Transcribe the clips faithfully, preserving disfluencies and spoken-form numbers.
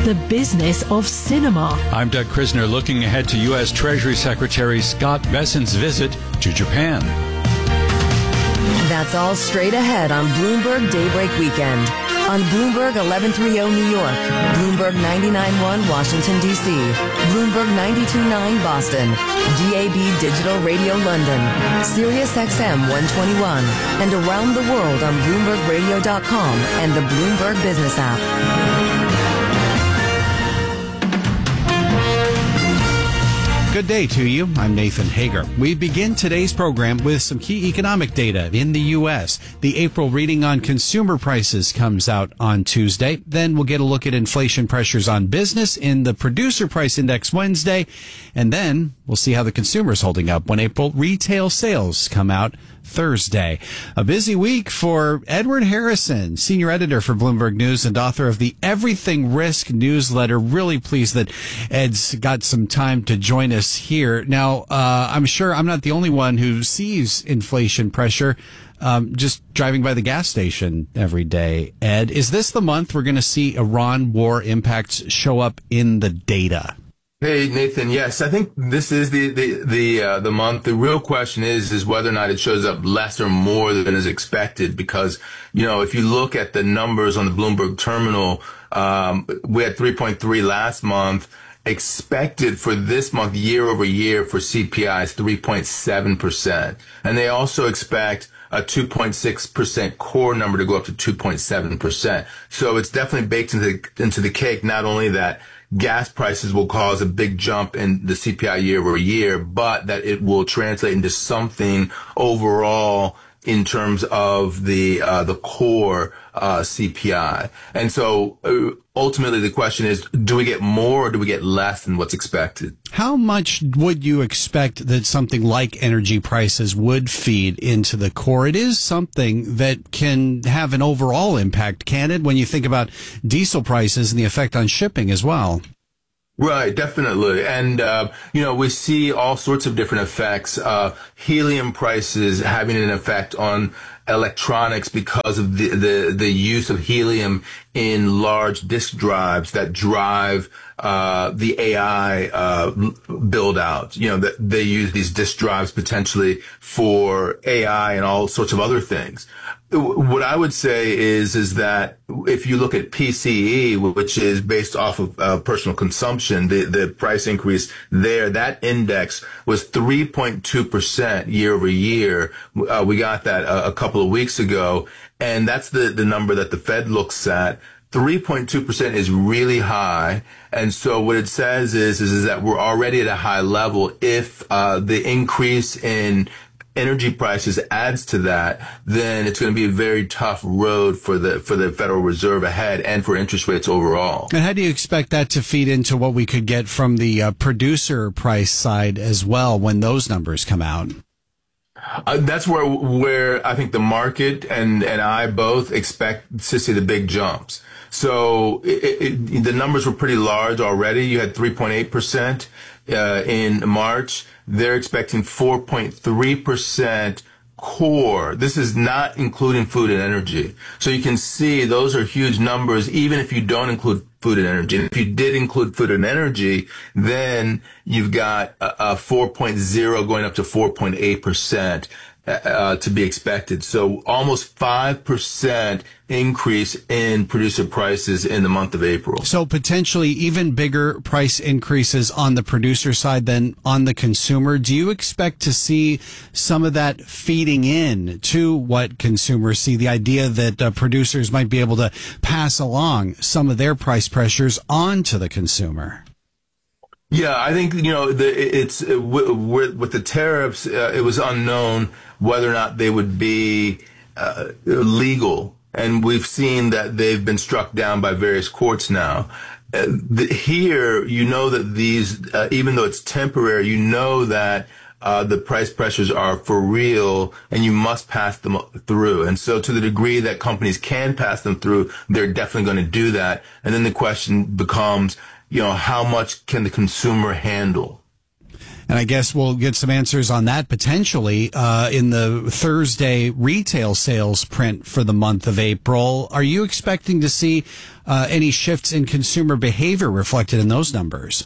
The business of cinema. I'm Doug Krisner, looking ahead to U S. Treasury Secretary Scott Bessent's visit to Japan. That's all straight ahead on Bloomberg Daybreak Weekend. On Bloomberg eleven thirty New York, Bloomberg ninety-nine point one Washington, D C, Bloomberg ninety-two point nine Boston, D A B Digital Radio London, Sirius X M one twenty-one, and around the world on Bloomberg Radio dot com and the Bloomberg Business app. Good day to you. I'm Nathan Hager. We begin today's program with some key economic data in the U S. The April reading on consumer prices comes out on Tuesday. Then we'll get a look at inflation pressures on business in the producer price index Wednesday. And then we'll see how the consumer is holding up when April retail sales come out Thursday. A busy week for Edward Harrison, senior editor for Bloomberg News and author of the Everything Risk newsletter. Really pleased that Ed's got some time to join us here. Now, uh, I'm sure I'm not the only one who sees inflation pressure um, just driving by the gas station every day. Ed, is this the month we're going to see Iran war impacts show up in the data? Hey, Nathan. Yes, I think this is the, the, the, uh, the month. The real question is, is whether or not it shows up less or more than is expected. Because, you know, if you look at the numbers on the Bloomberg terminal, um, we had three point three last month. Expected for this month, year over year, for C P I is three point seven percent. And they also expect a two point six percent core number to go up to two point seven percent. So it's definitely baked into the, into the cake. Not only that gas prices will cause a big jump in the C P I year over year, but that it will translate into something overall in terms of the uh, the core uh, C P I. And so uh, ultimately the question is, do we get more or do we get less than what's expected? How much would you expect that something like energy prices would feed into the core? It is something that can have an overall impact, can it, when you think about diesel prices and the effect on shipping as well? Right, definitely. And, uh, you know, we see all sorts of different effects. Uh, helium prices having an effect on electronics because of the, the, the use of helium in large disk drives that drive, uh, the A I, uh, build out. You know, that they use these disk drives potentially for A I and all sorts of other things. What I would say is, is that if you look at P C E, which is based off of uh, personal consumption, the, the price increase there, that index was three point two percent year over year. Uh, we got that a, a couple of weeks ago. And that's the, the number that the Fed looks at. three point two percent is really high. And so what it says is, is, is that we're already at a high level. If, uh, the increase in energy prices adds to that, then it's going to be a very tough road for the for the Federal Reserve ahead and for interest rates overall. And how do you expect that to feed into what we could get from the uh, producer price side as well when those numbers come out? Uh, that's where where I think the market and, and I both expect to see the big jumps. So it, it, the numbers were pretty large already. You had three point eight percent uh, in March. They're expecting four point three percent core. This is not including food and energy. So you can see those are huge numbers, even if you don't include food and energy. And if you did include food and energy, then you've got a, a four point oh going up to four point eight percent. Uh, to be expected. So almost five percent increase in producer prices in the month of April. So potentially even bigger price increases on the producer side than on the consumer. Do you expect to see some of that feeding in to what consumers see? The idea that uh, producers might be able to pass along some of their price pressures on to the consumer? Yeah, I think, you know, the, it's uh, with, with the tariffs, uh, it was unknown whether or not they would be uh, legal. And we've seen that they've been struck down by various courts now. Uh, the, here, you know that these, uh, even though it's temporary, you know that uh, the price pressures are for real and you must pass them through. And so to the degree that companies can pass them through, they're definitely going to do that. And then the question becomes, you know, how much can the consumer handle? And I guess we'll get some answers on that potentially uh, in the Thursday retail sales print for the month of April. Are you expecting to see uh, any shifts in consumer behavior reflected in those numbers?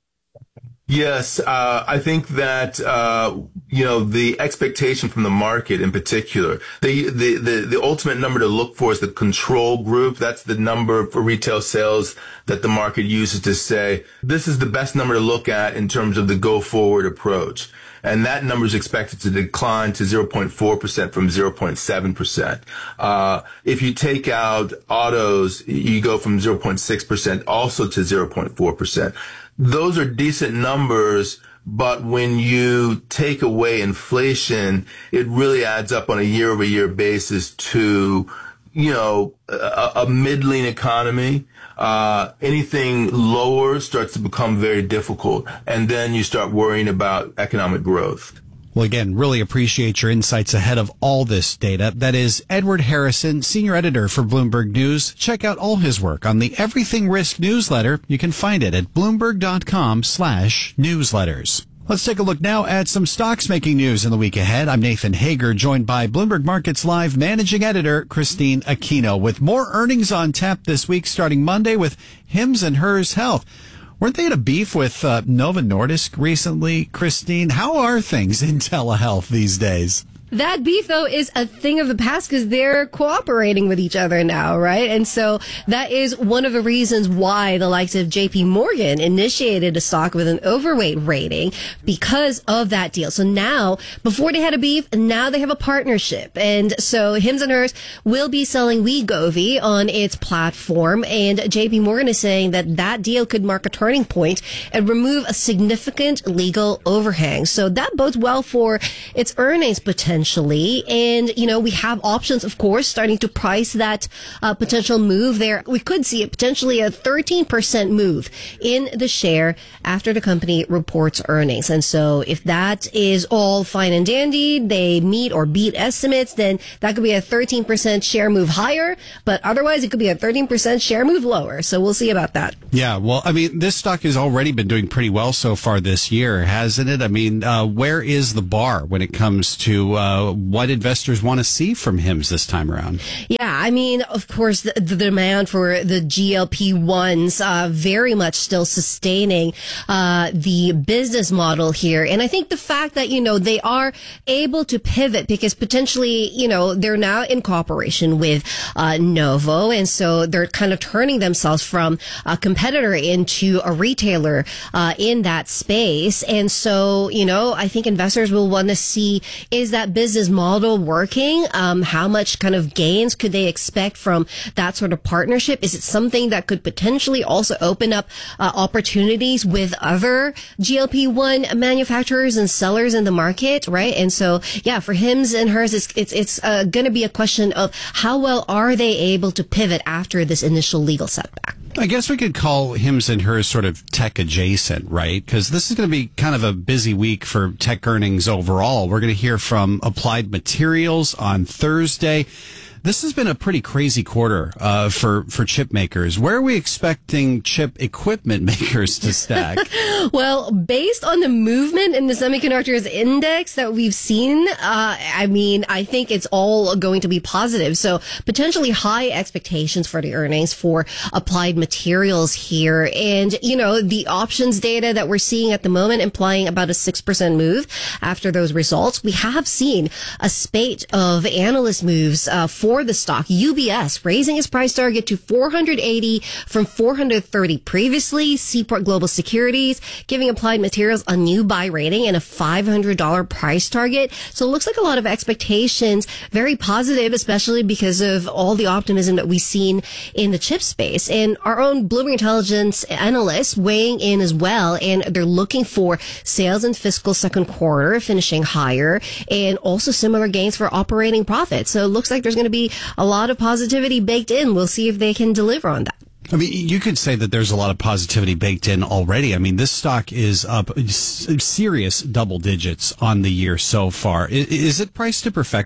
Yes, uh, I think that, uh, you know, the expectation from the market in particular, the, the, the, the ultimate number to look for is the control group. That's the number for retail sales that the market uses to say, this is the best number to look at in terms of the go forward approach. And that number is expected to decline to zero point four percent from zero point seven percent. Uh, if you take out autos, you go from zero point six percent also to zero point four percent. Those are decent numbers, but when you take away inflation, it really adds up on a year-over-year basis to, you know, a, a middling economy. Uh, anything lower starts to become very difficult, and then you start worrying about economic growth. Well, again, really appreciate your insights ahead of all this data. That is Edward Harrison, senior editor for Bloomberg News. Check out all his work on the Everything Risk newsletter. You can find it at bloomberg.com slash newsletters. Let's take a look now at some stocks making news in the week ahead. I'm Nathan Hager, joined by Bloomberg Markets Live managing editor Christine Aquino, with more earnings on tap this week, starting Monday with Hims and Hers Health. Weren't they in a beef with uh, Novo Nordisk recently, Christine? How are things in telehealth these days? That beef, though, is a thing of the past because they're cooperating with each other now, right? And so that is one of the reasons why the likes of J P Morgan initiated a stock with an overweight rating because of that deal. So now, before they had a beef, now they have a partnership. And so Hims and Hers will be selling Wegovy on its platform. And J P Morgan is saying that that deal could mark a turning point and remove a significant legal overhang. So that bodes well for its earnings potential. And, you know, we have options, of course, starting to price that uh, potential move there. We could see a potentially a thirteen percent move in the share after the company reports earnings. And so if that is all fine and dandy, they meet or beat estimates, then that could be a thirteen percent share move higher. But otherwise, it could be a thirteen percent share move lower. So we'll see about that. Yeah, well, I mean, this stock has already been doing pretty well so far this year, hasn't it? I mean, uh, where is the bar when it comes to uh, Uh, what investors want to see from Hims this time around? Yeah, I mean, of course, the, the demand for the G L P ones uh, very much still sustaining uh, the business model here. And I think the fact that, you know, they are able to pivot because potentially, you know, they're now in cooperation with uh, Novo. And so they're kind of turning themselves from a competitor into a retailer uh, in that space. And so, you know, I think investors will want to see, is that business model working? Um, how much kind of gains could they expect from that sort of partnership? Is it something that could potentially also open up uh, opportunities with other G L P one manufacturers and sellers in the market, right? And so, yeah, for Hims and Hers, it's it's, it's uh, going to be a question of how well are they able to pivot after this initial legal setback. I guess we could call Hims and Hers sort of tech adjacent, right? Because this is going to be kind of a busy week for tech earnings overall. We're going to hear from Applied Materials on Thursday. This has been a pretty crazy quarter uh, for, for chip makers. Where are we expecting chip equipment makers to stack? Well, based on the movement in the semiconductors index that we've seen, uh, I mean, I think it's all going to be positive. So potentially high expectations for the earnings for Applied Materials here. And, you know, the options data that we're seeing at the moment implying about a six percent move after those results. We have seen a spate of analyst moves uh, for the stock. U B S raising its price target to four hundred eighty from four hundred thirty previously. Seaport Global Securities giving Applied Materials a new buy rating and a five hundred dollars price target. So it looks like a lot of expectations, very positive, especially because of all the optimism that we've seen in the chip space. And our own Bloomberg Intelligence analysts weighing in as well, and they're looking for sales in fiscal second quarter finishing higher and also similar gains for operating profits. So it looks like there's going to be a lot of positivity baked in. We'll see if they can deliver on that. I mean, you could say that there's a lot of positivity baked in already. I mean, this stock is up serious double digits on the year so far. Is it priced to perfection?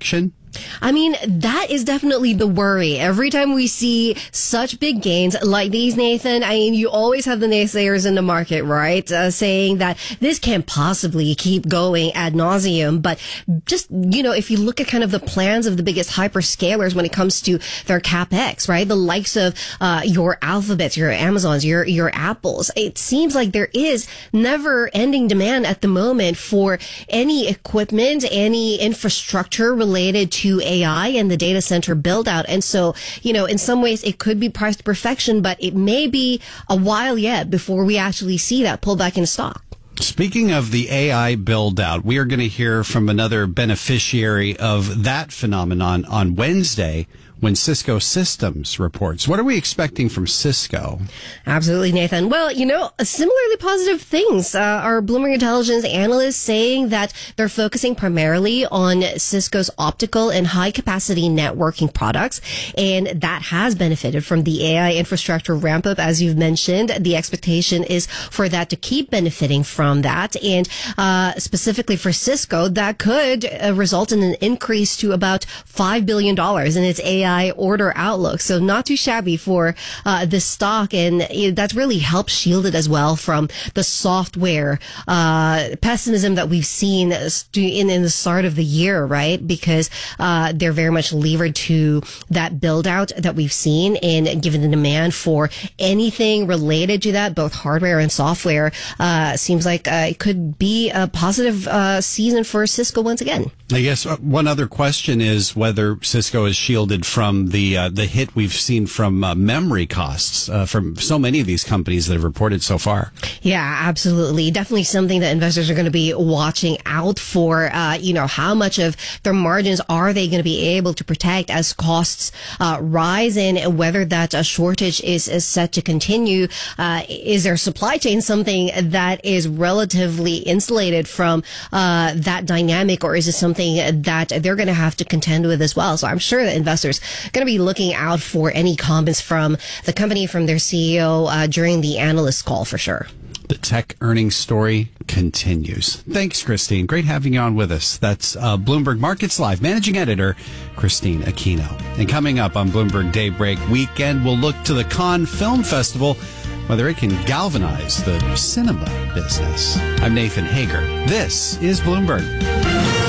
I mean, that is definitely the worry. Every time we see such big gains like these, Nathan, I mean, you always have the naysayers in the market, right? Uh, saying that this can't possibly keep going ad nauseum. But just, you know, if you look at kind of the plans of the biggest hyperscalers when it comes to their CapEx, right? The likes of uh, your Alphabets, your Amazons, your, your Apples, it seems like there is never ending demand at the moment for any equipment, any infrastructure related to to A I and the data center build out. And so, you know, in some ways it could be priced to perfection, but it may be a while yet before we actually see that pullback in stock. Speaking of the A I build out, we are going to hear from another beneficiary of that phenomenon on Wednesday when Cisco Systems reports. What are we expecting from Cisco? Absolutely, Nathan. Well, you know, similarly positive things. Uh, our Bloomberg Intelligence analysts saying that they're focusing primarily on Cisco's optical and high-capacity networking products, and that has benefited from the A I infrastructure ramp-up, as you've mentioned. The expectation is for that to keep benefiting from that, and uh, specifically for Cisco, that could uh, result in an increase to about five billion dollars in its A I order outlook. So not too shabby for uh, this stock, and uh, that's really helped shield it as well from the software uh, pessimism that we've seen in, in the start of the year, right? Because uh, they're very much levered to that build out that we've seen, and given the demand for anything related to that, both hardware and software, uh, seems like uh, it could be a positive uh, season for Cisco once again. I guess one other question is whether Cisco is shielded from the uh, the hit we've seen from uh, memory costs uh, from so many of these companies that have reported so far. Yeah, absolutely. Definitely something that investors are going to be watching out for. Uh, you know, how much of their margins are they going to be able to protect as costs uh, rise, and whether that uh, shortage is, is set to continue. Uh, is their supply chain something that is relatively insulated from uh, that dynamic, or is it something that they're going to have to contend with as well? So I'm sure that investors are going to be looking out for any comments from the company, from their C E O uh, during the analyst call for sure. The tech earnings story continues. Thanks, Christine. Great having you on with us. That's uh, Bloomberg Markets Live Managing Editor Christine Aquino. And coming up on Bloomberg Daybreak Weekend, we'll look to the Cannes Film Festival, whether it can galvanize the cinema business. I'm Nathan Hager. This is Bloomberg.